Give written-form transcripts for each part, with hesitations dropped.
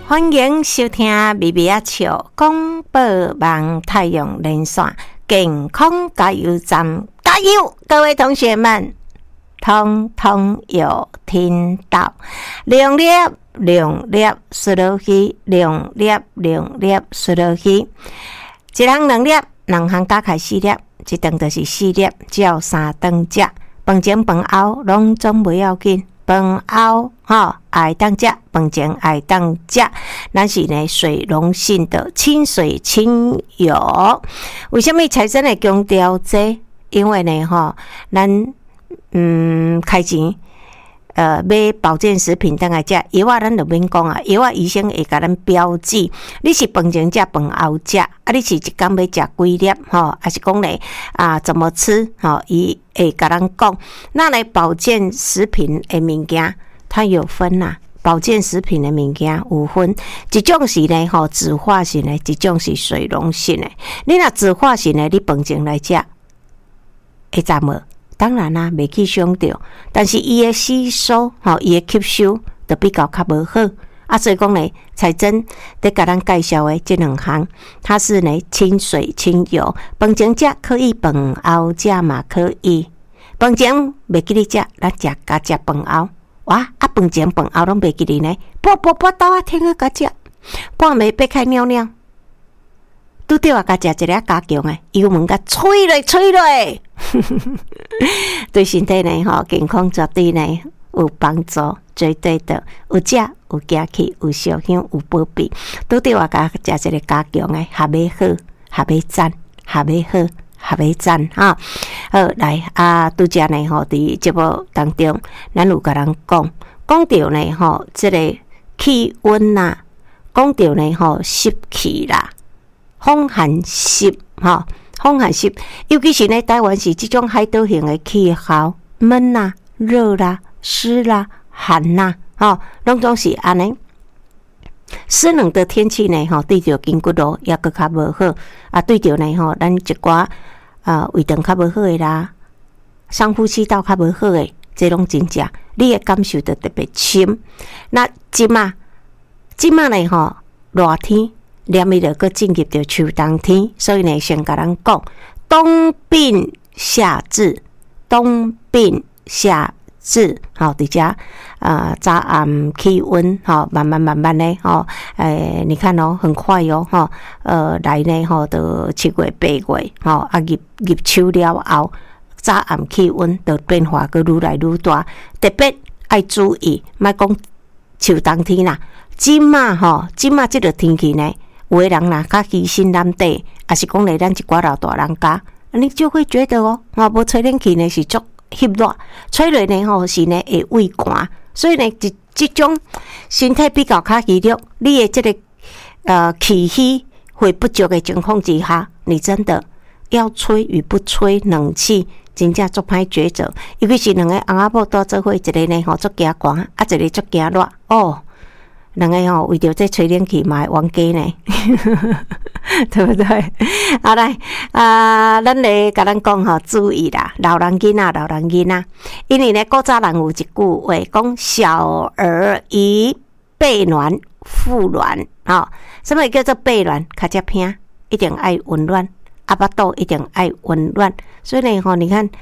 欢迎收听微微啊笑广播网太阳连线健康加油站，加油！各位同学们，通通有听到，两粒两粒输落去，两粒两粒输落去，一人两粒，两项加起四粒，一顿就是四粒，只要3顿食，饭前饭后拢总不要紧。饭后爱当食，饭前爱当食，咱是呢水溶性的清水清油。为什么财神会强调这？因为呢咱开钱买保健食品当来食，药啊咱就免讲啊，药啊医生会甲咱标记，你是饭前食饭后食，啊你是一天要食几粒还是讲咧怎么吃伊会甲咱讲。那来保健食品的物件，它有分啦。保健食品的物件有分，一种是呢自化型的，一种是水溶性的。你若自化型的，你饭前来食，会知无？当然啦，袂去伤着，但是伊的吸收伊的吸收就比较较无好啊。所以讲呢，彩珍在甲咱介绍的这两项，它是呢清水清油，饭前食可以，饭后食嘛可以。饭前袂记你食，咱食甲食饭后。哇！饭前饭后拢袂记你呢，拨刀听个甲食，半暝擘开尿尿。拄着甲食一个加强诶，油门甲吹落，对身体呢健康绝对呢有帮助，绝对的有食有行气有烧香有保庇。拄着甲食一个加强诶，下尾好，下尾赞，下尾好，下尾赞好，来拄则呢伫节目当中，咱有甲人讲着呢即个气温啦，讲着呢湿气啦。风寒湿风寒湿，尤其是呢台湾是这种海岛型的气候，闷啦、热啦、湿啦、寒啦，拢总是安尼。湿冷的天气呢，对着筋骨咯也搁较无好啊，对着呢咱一寡胃肠较无好的啦，上呼吸道较无好的，这拢真正你会感受得特别深。那即马呢热天。连伊就搁进入到秋冬天，所以呢，先甲咱讲冬病夏治，冬病夏治，伫遮早暗气温慢慢呢你看很快来呢到7月8月入秋了后，早暗气温就变化搁愈来愈大，特别爱注意，莫讲秋冬天啦，即马即个天气呢。有的人啦，较虚心难得，也是讲咧，咱一寡老大人家，你就会觉得无吹冷气呢是足翕热，吹落呢是呢会畏寒，所以呢，这种身体比较较虚弱，你的这个气虚会不足的情况之下，你真的要吹与不吹冷气，真正足歹抉择。尤其是两个翁仔某倒做伙，一个呢足惊寒，一个足惊热两个为着这吹冷气嘛会冤家呢，对不对？好来咱咧甲咱讲注意啦，老人囡仔，因为呢古早人有一句话讲小儿宜备暖腹暖什么叫做备暖？较只偏一定爱温暖，巴肚一定爱温暖。所以呢你看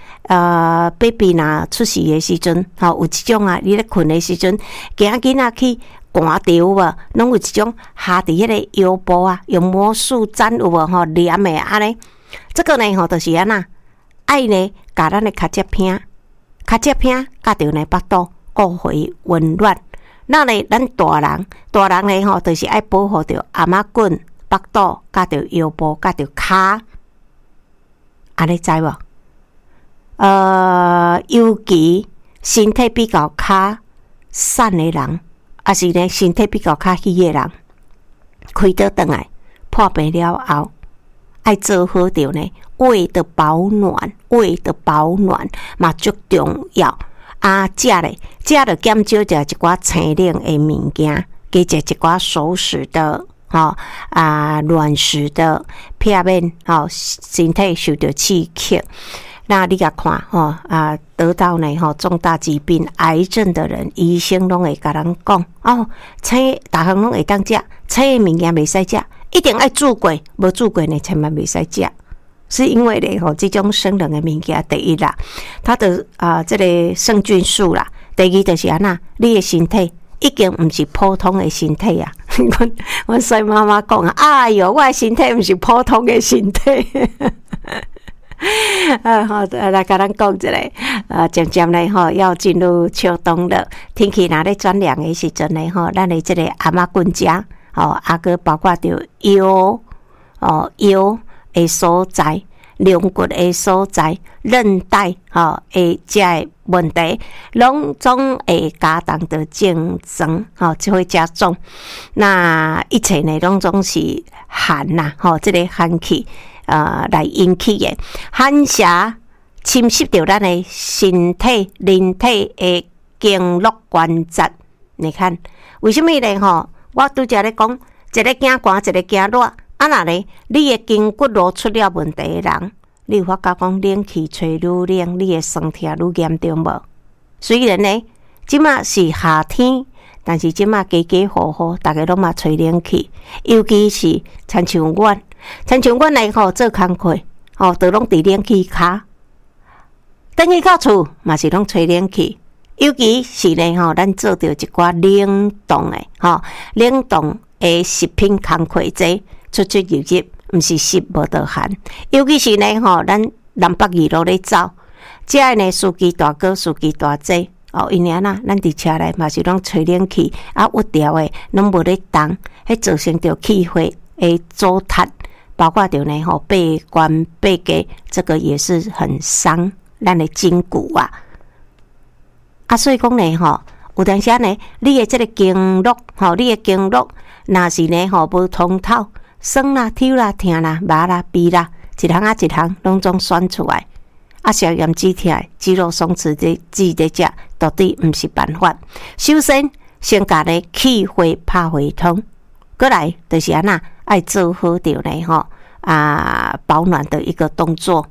baby 若出世的时阵有一种你咧困的时阵，惊囡仔去。寒着有无？拢有一种下伫迄个腰部用魔术粘有无？黏的安尼，这个呢就是安那爱呢，甲咱的脚趾片夹着呢巴肚顾回温暖。那呢，咱大人呢就是爱保护着阿妈棍、巴肚、夹着腰部、夹着骹，安尼知无？尤其身体比较较瘦的人。也是呢，身体比较较虚的人，开刀转来破病了后，爱做好着呢，胃的保暖嘛足重要。食咧减少食一寡清冷的物件，加食一寡熟食的，软食的，避免身体受到刺激。 那你甲看吼得到呢重大疾病癌症的人，医生拢会甲人讲青逐项拢会当食，青的物件袂使食，一定爱煮过，无煮过呢千万袂使食。是因为咧这种生冷的物件，第一啦，它的这个胜菌数啦，第二就是安那，你的身体已经毋是普通的身体啊！我衰妈妈讲哎哟，我的身体毋是普通的身体。来甲咱讲一下，渐渐咧要进入秋冬了，天气若咧转凉的时阵咧咱的这个阿妈棍家个包括着腰的所在、龙骨的所在、韧带的这问题，拢总会加重的竞争就会加重。那一切呢，拢总是寒呐这个寒气来引起的，寒邪侵蚀到咱的身体、人体的经络关节。你看，为什么呢？我拄则咧讲，一个惊寒，一个惊热。那呢？你的筋骨如出了问题的人，你有发觉讲冷气吹愈冷，你的酸痛愈严重无？虽然呢，即马是夏天，但是即马家家户户大家拢嘛吹冷气，尤其是亲像阮来做工课，都拢伫冷气卡，等去到厝嘛是拢吹冷气，尤其是呢咱做着一寡冷冻的食品工课者。出出入入，毋是湿无得寒，尤其是呢咱南北二路咧走，遮呢司机大哥、司机大姐因为咱伫车内嘛是拢吹冷气，郁条的拢无咧动，迄造成着气血的糟蹋，包括着呢背关背肌，这个也是很伤咱的筋骨啊。所以讲呢有当时呢，你的这个经络你的经络若是呢无通透。酸啦、抽啦、痛啦、麻啦、痹啦，一项一项拢总选出来。消炎止痛、肌肉松弛的止在食，绝对毋是办法。首先，先甲咧气血拍回通，过来就是安那爱做好着呢保暖的一个动作，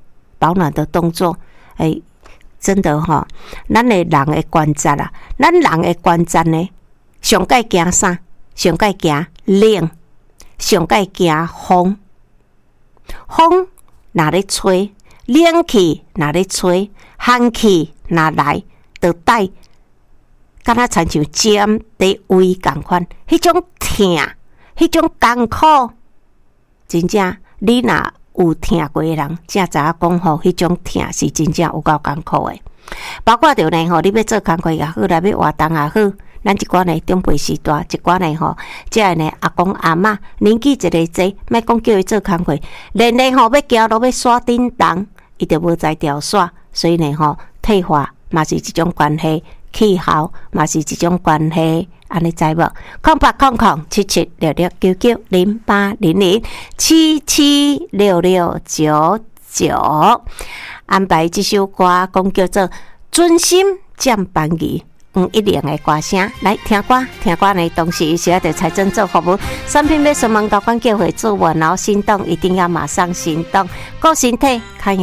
真的咱的人的关节啦，咱人的关节呢，上界惊啥？上界惊冷。上界惊风，风若咧吹，冷气若咧吹，寒气若来，就带，敢若亲像尖伫胃共款，迄种痛，迄种艰苦，真正你若有痛过的人，才知影讲迄种痛是真正有够艰苦的。包括着呢你要做工课也好，来要活动也好。咱一寡呢长辈时代，一寡呢这呢阿公阿嬷年纪一个济，莫讲叫伊做工课，连呢要行路要刷叮当，伊就无在调刷，所以呢退化嘛是一种关系，气候嘛是一种关系，安尼知无？0800776699，安排这首歌讲叫做《准心降班仪》。一零的歌声来听歌呢，同时是要对财政做服务，产品要询问交管机会做问，然后行动一定要马上行动，顾身体看。